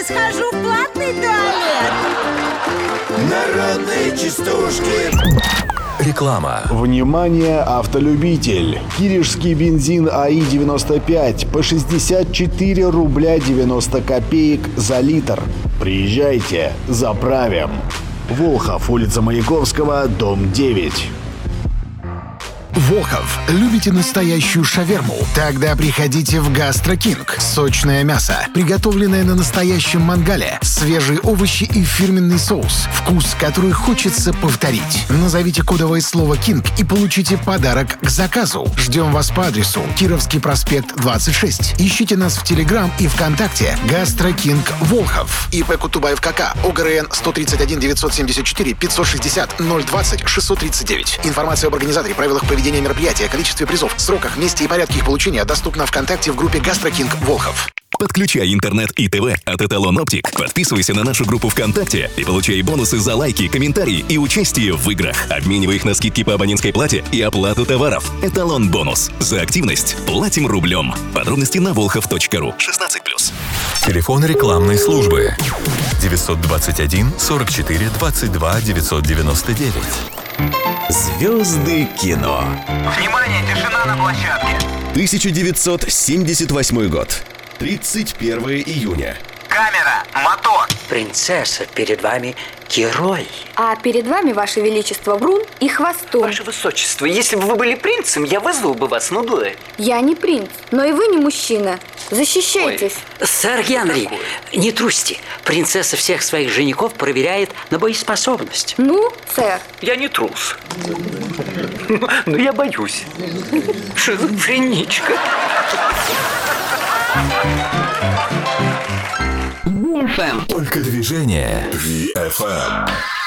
схожу в платный туалет. Народные частушки. Реклама. Внимание, автолюбитель! Киришский бензин АИ-95 по 64 рубля 90 копеек за литр. Приезжайте, заправим. Волхов, улица Маяковского, дом 9. Волхов, любите настоящую шаверму? Тогда приходите в Гастро Кинг. Сочное мясо, приготовленное на настоящем мангале, свежие овощи и фирменный соус. Вкус, который хочется повторить. Назовите кодовое слово «Кинг» и получите подарок к заказу. Ждем вас по адресу Кировский проспект 26. Ищите нас в Телеграм и ВКонтакте Гастро Кинг Волхов. ИП Кутубаев КК. ОГРН 131 974 560 020 639. Информация об организаторе, правилах поведения мероприятия, количестве призов, сроках, месте и порядке их получения доступна ВКонтакте в группе Гастро Кинг Волхов. Подключай интернет и ТВ от Эталон Оптик. Подписывайся на нашу группу ВКонтакте и получай бонусы за лайки, комментарии и участие в играх. Обменивай их на скидки по абонентской плате и оплату товаров. Эталон Бонус. За активность платим рублем. Подробности на volhov.ru. 16+. Телефон рекламной службы 921 44 22 999. Звезды кино. Внимание, тишина на площадке. 1978 год. 31 июня. Камера, мотор. Принцесса, перед вами герой. А перед вами, Ваше Величество, Врун и Хвостун. Ваше Высочество, если бы вы были принцем, я вызвал бы вас на дуэль. Я не принц, но и вы не мужчина. Защищайтесь. Сэр Генри, не трусьте. Принцесса всех своих женихов проверяет на боеспособность. Ну, сэр. Я не трус. Но я боюсь. Шизофреничка. Только движение. VFM.